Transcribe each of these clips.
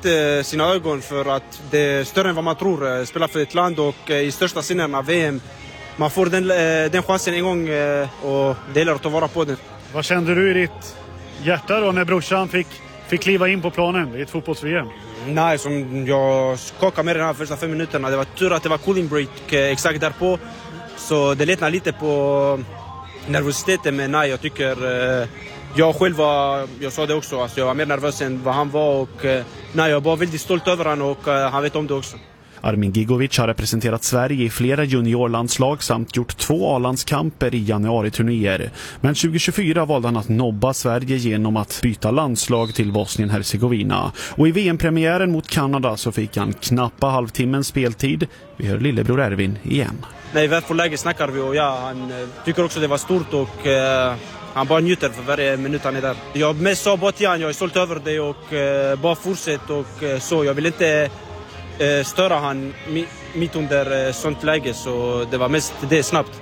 lite sina ögon för att det är större än vad man tror. Spela för ett land och i största sinnen av VM. Man får den chansen en gång och det gäller att ta vara på den. Vad kände du i ditt hjärta då när brorsan fick kliva in på planen i ett fotbolls-VM? Nej, som jag skakade med den här första 5 minuterna. Det var tur att det var cooling break exakt därpå. Så det lättnar lite på nervositeten, men nej, jag tycker jag själv jag sa det också, alltså jag var mer nervös än vad han var och nej, jag var väldigt stolt över han och han vet om det också. Armin Gigovic har representerat Sverige i flera juniorlandslag samt gjort 2 A-landskamper i januari-turnéer. Men 2024 valde han att nobba Sverige genom att byta landslag till Bosnien-Hercegovina. Och i VM-premiären mot Kanada så fick han knappa halvtimmens speltid. Vi hör lillebror Ervin igen. Nej, väl på läge snackar vi och han tycker också det var stort och han bara njuter för varje minut han är där. Jag mest sa bara till han, jag är stolt över det och bara fortsätt och så. Jag vill inte störa han mitt under sånt läge, så det var mest det snabbt.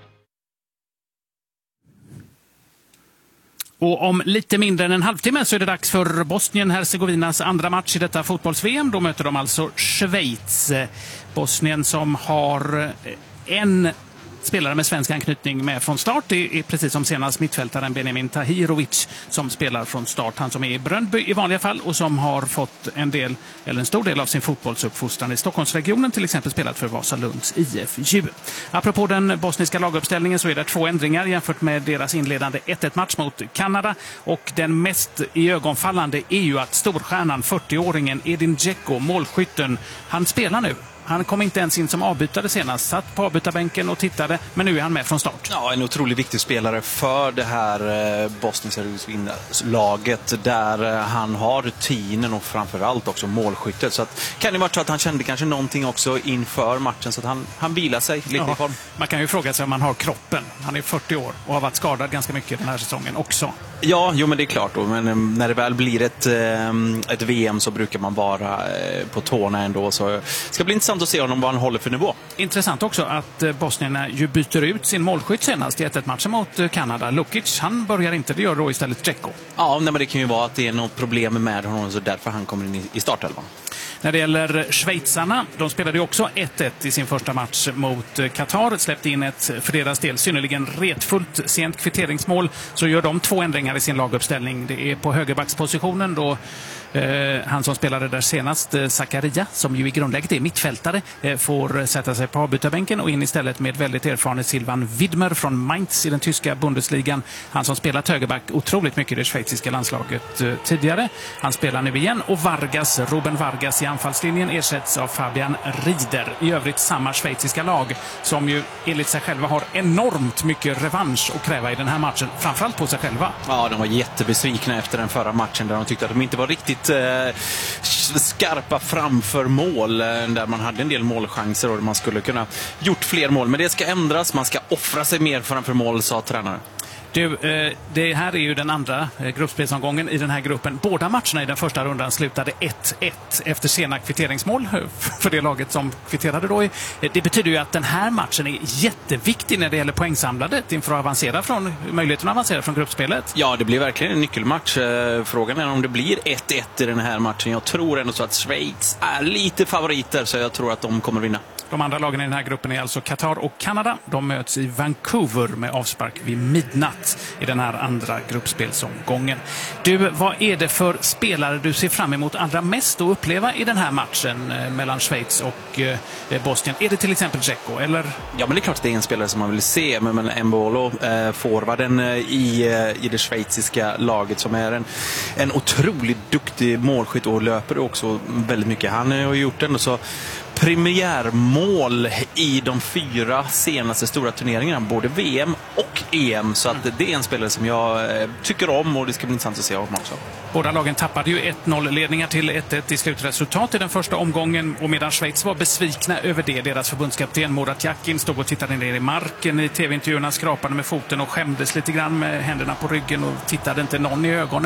Och om lite mindre än en halvtimme så är det dags för Bosnien-Hercegovinas andra match i detta fotbolls-VM. Då möter de alltså Schweiz. Bosnien som har en spelare med svensk anknytning med från start. Det är precis som senast mittfältaren Benjamin Tahirovic som spelar från start. Han som är i Bröndby i vanliga fall och som har fått en stor del av sin fotbollsuppfostran i Stockholmsregionen, till exempel spelat för Vasalunds IF. Apropå den bosniska laguppställningen så är det 2 ändringar jämfört med deras inledande 1-1-match mot Kanada. Och den mest iögonfallande är ju att storstjärnan, 40-åringen Edin Dzeko, målskytten, han spelar nu. Han kom inte ens in som avbytare senast. Satt på avbytarbänken och tittade, men nu är han med från start. Ja, en otroligt viktig spelare för det här Bosnien-laget där han har rutinen och framförallt också målskyttet. Så att, kan det vara så att han kände kanske någonting också inför matchen så att han vilar sig lite i form. Man kan ju fråga sig om han har kroppen. Han är 40 år och har varit skadad ganska mycket den här säsongen också. Ja, men det är klart då. Men när det väl blir ett VM så brukar man vara på tårna ändå. Så det ska bli intressant att se honom vad han håller för nivå. Intressant också att bosnierna ju byter ut sin målskytt senast i 1-1-matchen mot Kanada. Lukic, han börjar inte, det gör då istället Dzeko. Ja, men det kan ju vara att det är något problem med honom så därför han kommer in i startelvan. När det gäller schweizarna, de spelade ju också 1-1 i sin första match mot Qatar. Släppte in ett för deras del synnerligen retfullt sent kvitteringsmål. Så gör de 2 ändringar i sin laguppställning. Det är på högerbackspositionen då han som spelade där senast, Zakaria, som ju i grundläget är mittfältare, får sätta sig på avbytarbänken och in istället med väldigt erfaren Silvan Widmer från Mainz i den tyska Bundesligan. Han som spelat högerback otroligt mycket i det schweiziska landslaget tidigare. Han spelar nu igen och Ruben Vargas i anfallslinjen ersätts av Fabian Rieder. I övrigt samma schweiziska lag som ju enligt sig själva har enormt mycket revansch att kräva i den här matchen. Framförallt på sig själva. Ja, de var jättebesvikna efter den förra matchen där de tyckte att de inte var riktigt skarpa framför mål, där man hade en del målchanser och man skulle kunna gjort fler mål. Men det ska ändras, man ska offra sig mer framför mål, sa tränaren. Du, det här är ju den andra gruppspelsomgången i den här gruppen. Båda matcherna i den första rundan slutade 1-1 efter sena kvitteringsmål för det laget som kvitterade då. Det betyder ju att den här matchen är jätteviktig när det gäller poängsamlandet inför att avancera möjligheten att avancera från gruppspelet. Ja, det blir verkligen en nyckelmatch. Frågan är om det blir 1-1 i den här matchen. Jag tror ändå så att Schweiz är lite favoriter, så jag tror att de kommer vinna. De andra lagen i den här gruppen är alltså Qatar och Kanada. De möts i Vancouver med avspark vid midnatt i den här andra gruppspelsomgången. Du, vad är det för spelare du ser fram emot allra mest att uppleva i den här matchen mellan Schweiz och Bosnien? Är det till exempel Dzeko, eller? Ja, men det är klart att det är en spelare som man vill se. Men Embolo, forwarden i det schweiziska laget, som är en otroligt duktig målskytt och löper också väldigt mycket. Han har gjort ändå så premiärmål i de 4 senaste stora turneringarna, både VM och EM, så att det är en spelare som jag tycker om och det ska bli intressant att se honom också. Båda lagen tappade ju 1-0-ledningar till 1-1 i slutresultat i den första omgången, och medan Schweiz var besvikna över det, deras förbundskapten Murat Yakin stod och tittade ner i marken i tv-intervjuerna, skrapade med foten och skämdes lite grann med händerna på ryggen och tittade inte någon i ögonen.